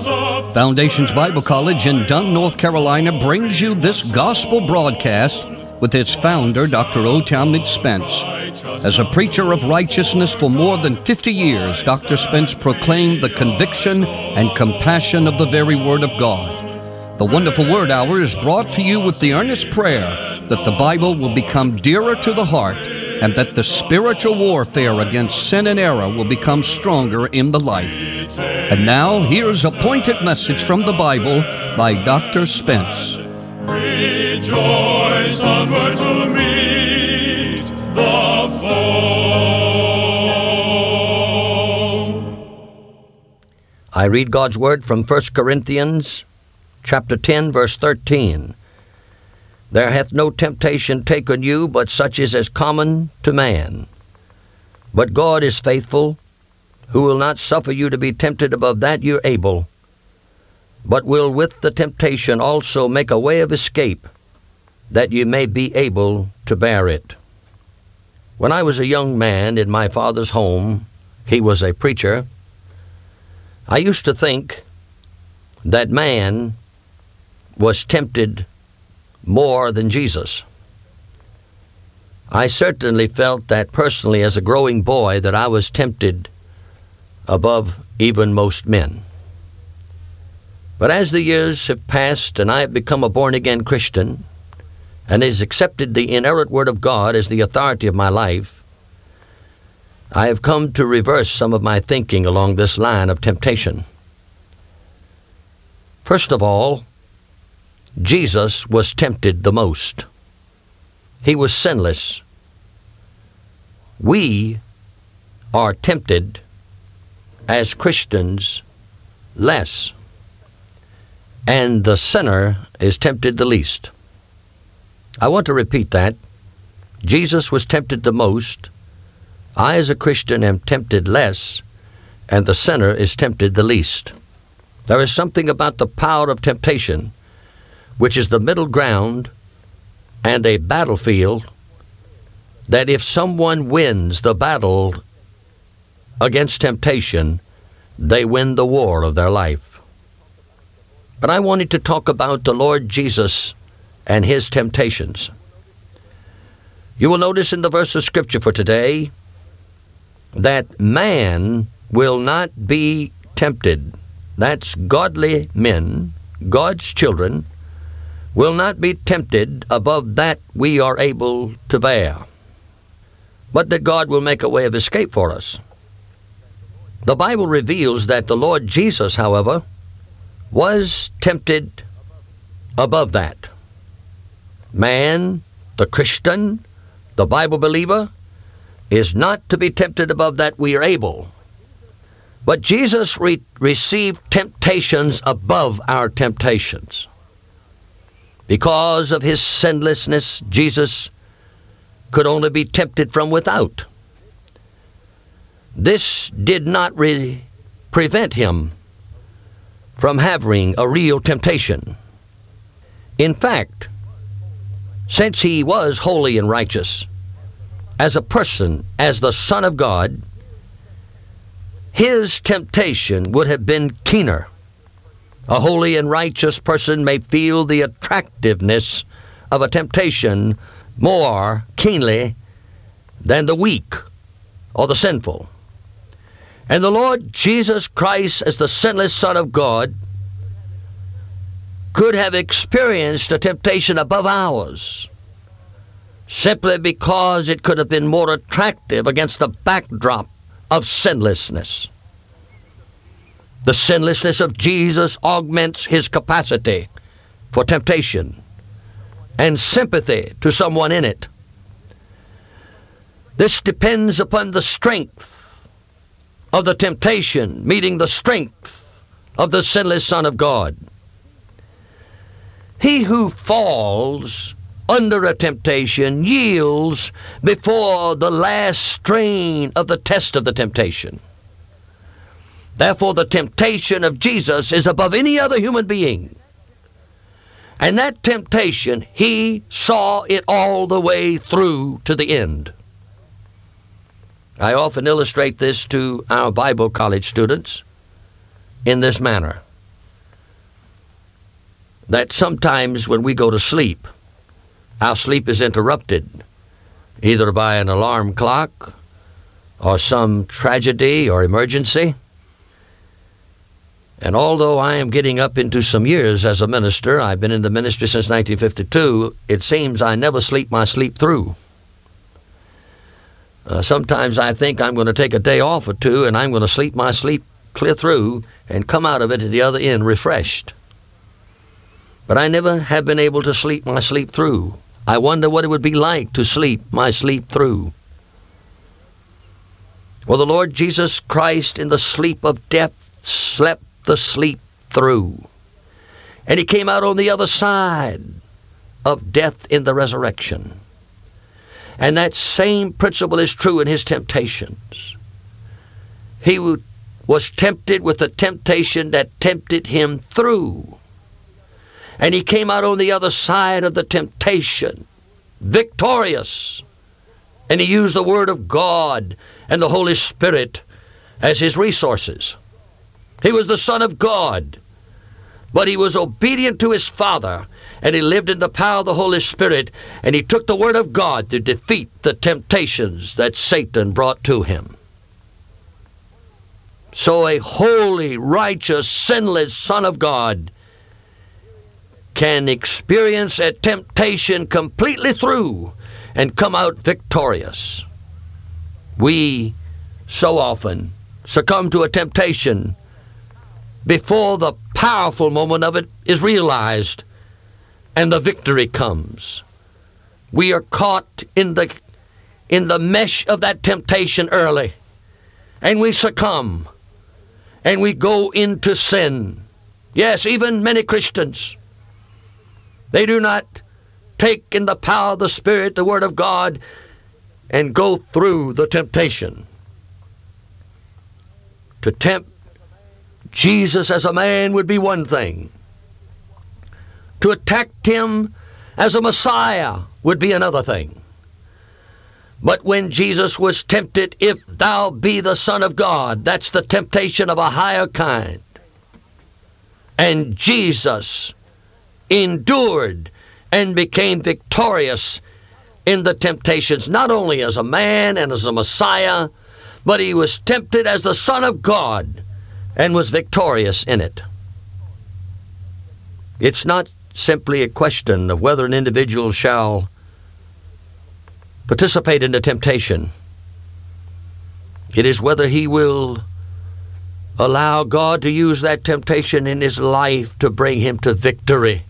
Foundations Bible College in Dunn, North Carolina brings you this gospel broadcast with its founder, Dr. O. Talmage Spence. As a preacher of righteousness for more than 50 years, Dr. Spence proclaimed the conviction and compassion of the very Word of God. The Wonderful Word Hour is brought to you with the earnest prayer that the Bible will become dearer to the heart and that the spiritual warfare against sin and error will become stronger in the life. And now, here's a pointed message from the Bible by Dr. Spence. Rejoice onward to meet the foe. I read God's Word from 1 Corinthians chapter 10, verse 13. There hath no temptation taken you, but such as common to man. But God is faithful, who will not suffer you to be tempted above that you're able, but will with the temptation also make a way of escape, that you may be able to bear it. When I was a young man in my father's home, he was a preacher, I used to think that man was tempted more than Jesus. I certainly felt that personally as a growing boy that I was tempted above even most men. But as the years have passed and I have become a born-again Christian and has accepted the inerrant Word of God as the authority of my life, I have come to reverse some of my thinking along this line of temptation. First of all, Jesus was tempted the most. He was sinless. We are tempted as Christians less, and the sinner is tempted the least. I want to repeat that. Jesus was tempted the most. I as a Christian am tempted less, and the sinner is tempted the least. There is something about the power of temptation, which is the middle ground and a battlefield, that if someone wins the battle against temptation, they win the war of their life. But I wanted to talk about the Lord Jesus and his temptations. You will notice in the verse of Scripture for today that man will not be tempted. That's godly men, God's children, will not be tempted above that we are able to bear, but that God will make a way of escape for us. The Bible reveals that the Lord Jesus, however, was tempted above that. Man, the Christian, the Bible believer, is not to be tempted above that we are able. But Jesus received temptations above our temptations. Because of his sinlessness, Jesus could only be tempted from without. This did not prevent him from having a real temptation. In fact, since he was holy and righteous, as a person, as the Son of God, his temptation would have been keener. A holy and righteous person may feel the attractiveness of a temptation more keenly than the weak or the sinful. And the Lord Jesus Christ, as the sinless Son of God, could have experienced a temptation above ours, simply because it could have been more attractive against the backdrop of sinlessness. The sinlessness of Jesus augments his capacity for temptation and sympathy to someone in it. This depends upon the strength of the temptation meeting the strength of the sinless Son of God. He who falls under a temptation yields before the last strain of the test of the temptation. Therefore, the temptation of Jesus is above any other human being. And that temptation, he saw it all the way through to the end. I often illustrate this to our Bible college students in this manner. that sometimes when we go to sleep, our sleep is interrupted either by an alarm clock or some tragedy or emergency. And although I am getting up into some years as a minister, I've been in the ministry since 1952, it seems I never sleep my sleep through. Sometimes I think I'm going to take a day off or two and I'm going to sleep my sleep clear through and come out of it at the other end refreshed. But I never have been able to sleep my sleep through. I wonder what it would be like to sleep my sleep through. Well, the Lord Jesus Christ in the sleep of death slept the sleep through. And he came out on the other side of death in the resurrection. And that same principle is true in his temptations. He was tempted with the temptation that tempted him through. And he came out on the other side of the temptation, victorious. And he used the Word of God and the Holy Spirit as his resources. He was the Son of God, but he was obedient to his Father, and he lived in the power of the Holy Spirit, and he took the Word of God to defeat the temptations that Satan brought to him. So a holy, righteous, sinless Son of God can experience a temptation completely through and come out victorious. We so often succumb to a temptation before the powerful moment of it is realized and the victory comes. We are caught in the mesh of that temptation early, and we succumb, and we go into sin. Yes, even many Christians, they do not take in the power of the Spirit, the Word of God, and go through the temptation. To tempt Jesus as a man would be one thing. To attack him as a Messiah would be another thing. But when Jesus was tempted, if thou be the Son of God, that's the temptation of a higher kind. And Jesus endured and became victorious in the temptations, not only as a man and as a Messiah, but he was tempted as the Son of God and was victorious in it. It's not simply a question of whether an individual shall participate in the temptation. It is whether he will allow God to use that temptation in his life to bring him to victory.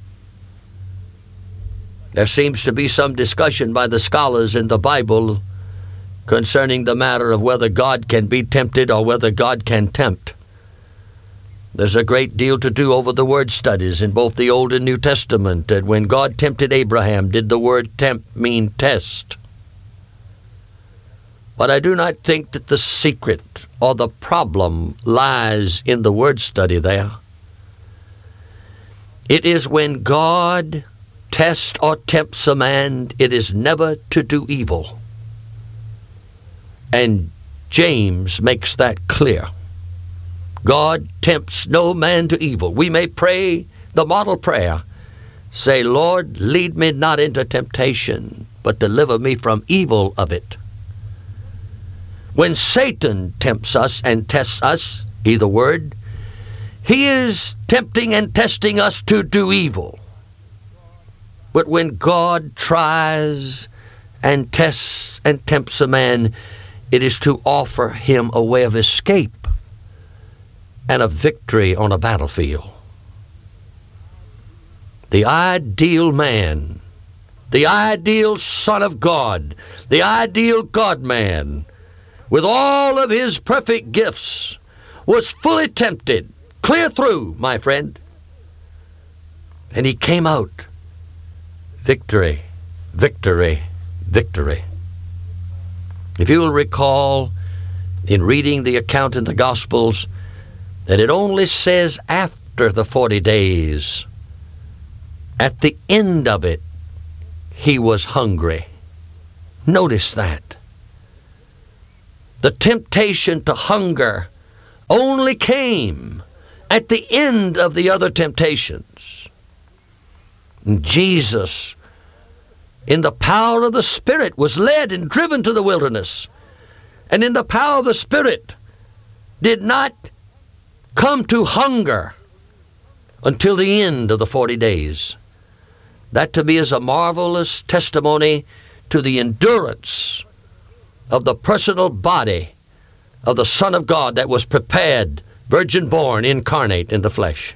There seems to be some discussion by the scholars in the Bible concerning the matter of whether God can be tempted or whether God can tempt. There's a great deal to do over the word studies in both the Old and New Testament. And when God tempted Abraham, did the word tempt mean test? But I do not think that the secret or the problem lies in the word study there. It is when God tests or tempts a man, it is never to do evil. And James makes that clear. God tempts no man to evil. We may pray the model prayer. Say, Lord, lead me not into temptation, but deliver me from evil of it. When Satan tempts us and tests us, either word, he is tempting and testing us to do evil. But when God tries and tests and tempts a man, it is to offer him a way of escape and a victory on a battlefield. The ideal man, the ideal Son of God, the ideal God-man, with all of his perfect gifts, was fully tempted, clear through, my friend. And he came out victory, victory, victory. If you will recall, in reading the account in the Gospels, that it only says after the 40 days, at the end of it, he was hungry. Notice that. The temptation to hunger only came at the end of the other temptations. Jesus, in the power of the Spirit, was led and driven to the wilderness, and in the power of the Spirit did not come to hunger until the end of the 40 days. That to me is a marvelous testimony to the endurance of the personal body of the Son of God that was prepared, virgin-born, incarnate in the flesh.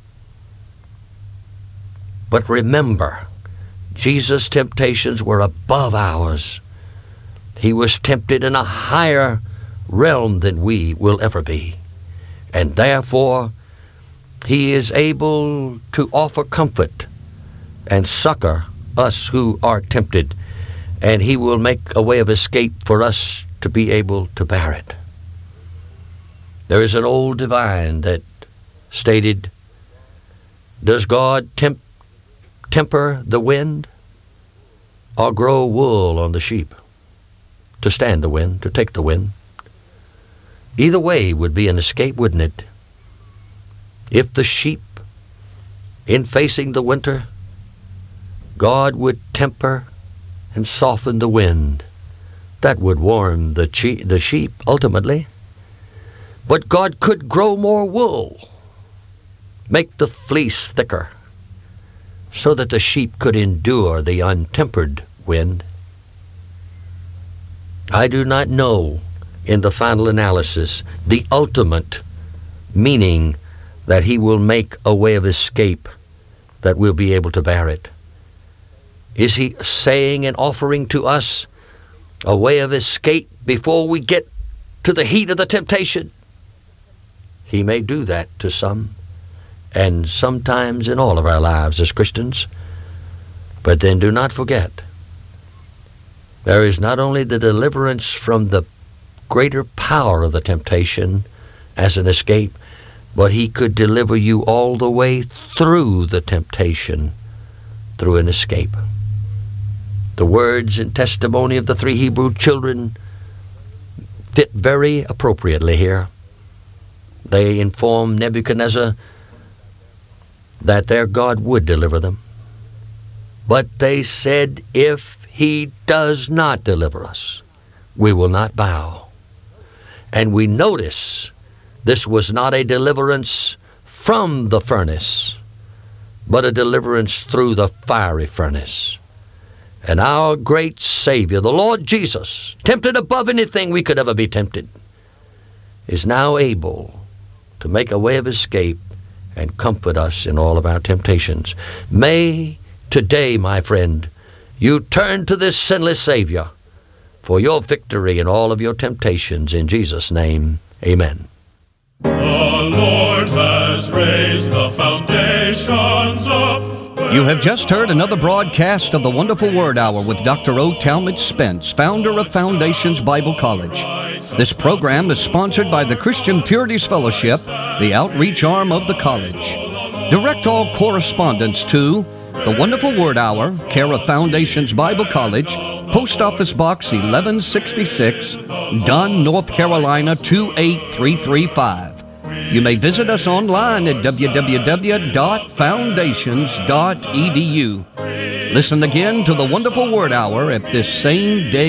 But remember, Jesus' temptations were above ours. He was tempted in a higher realm than we will ever be. And therefore, he is able to offer comfort and succor us who are tempted. And he will make a way of escape for us to be able to bear it. There is an old divine that stated, does God temper the wind, or grow wool on the sheep to stand the wind, to take the wind? Either way would be an escape, wouldn't it? If the sheep, in facing the winter, God would temper and soften the wind, that would warm the sheep ultimately. But God could grow more wool, make the fleece thicker, so that the sheep could endure the untempered wind. I do not know, in the final analysis, the ultimate meaning that he will make a way of escape that we'll be able to bear it. Is he saying and offering to us a way of escape before we get to the heat of the temptation? He may do that to some, and sometimes in all of our lives as Christians. But then do not forget, there is not only the deliverance from the greater power of the temptation as an escape, but he could deliver you all the way through the temptation through an escape. The words and testimony of the 3 Hebrew children fit very appropriately here. They informed Nebuchadnezzar that their God would deliver them. But they said, if he does not deliver us, we will not bow. And we notice this was not a deliverance from the furnace, but a deliverance through the fiery furnace. And our great Savior, the Lord Jesus, tempted above anything we could ever be tempted, is now able to make a way of escape and comfort us in all of our temptations. May today, my friend, you turn to this sinless Savior for your victory in all of your temptations. In Jesus' name, amen. The Lord has raised the foundations up. You have just heard another broadcast of the Wonderful Word Hour with Dr. O. Talmage Spence, founder of Foundations Bible College. This program is sponsored by the Christian Purities Fellowship, the outreach arm of the college. Direct all correspondence to the Wonderful Word Hour, care of Foundations Bible College, Post Office Box 1166, Dunn, North Carolina 28335. You may visit us online at www.foundations.edu. Listen again to the Wonderful Word Hour at this same day.